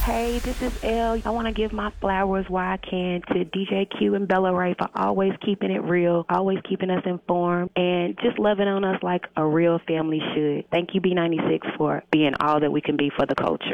Hey, this is Elle. I want to give my flowers where I can to DJ Q and Bella Ray for always keeping it real, always keeping us informed, and just loving on us like a real family should. Thank you, B96, for being all that we can be for the culture.